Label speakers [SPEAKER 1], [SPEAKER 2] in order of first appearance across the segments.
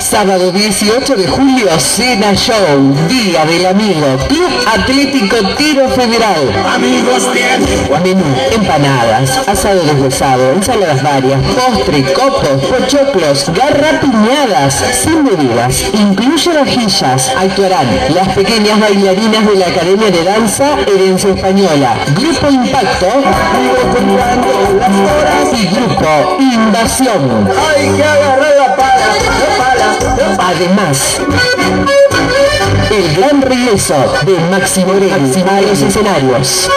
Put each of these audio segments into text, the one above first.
[SPEAKER 1] Sábado 18 de julio, Cena Show, Día del Amigo, Club Atlético Tiro Federal.
[SPEAKER 2] Amigos tienen
[SPEAKER 1] Menú, empanadas, asado deshuesado, ensaladas varias, postre, copos, pochoclos, garrapiñadas, sin bebidas, incluye vajillas. Actuarán las pequeñas bailarinas de la Academia de Danza Herencia Española, Grupo Impacto y Grupo Invasión.
[SPEAKER 2] hay que agarrar la pala.
[SPEAKER 1] Además, el gran regreso de Maxi Morelli a los escenarios.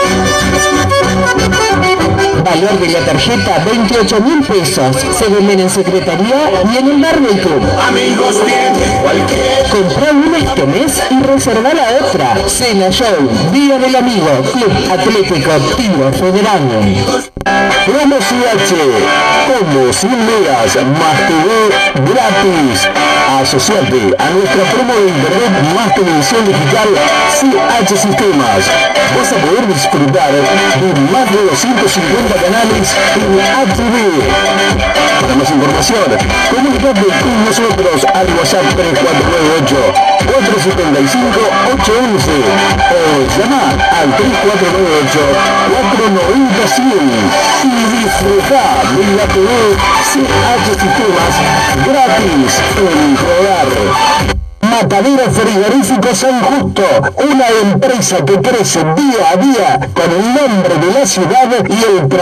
[SPEAKER 1] Valor de la tarjeta 28.000 pesos. Se venden en Secretaría y en el bar del club.
[SPEAKER 2] Amigos tienen cualquier.
[SPEAKER 1] Comprá una este mes y reservá la otra. Cena Show, Día del Amigo, Club Atlético Tiro Federal.
[SPEAKER 3] Promo CH, como 100 megas más TV gratis. Asociate a nuestra promo de internet más televisión digital CH Sistemas. Vas a poder disfrutar de más de 250 canales en HD. Para más información, comunícate con nosotros al WhatsApp 3498 475 811 o llama al 3498 490 100 y disfruta de la TV CH Sistemas gratis en Rodar. Matadero Frigorífico San Justo, una empresa que crece día a día con el nombre de la ciudad y el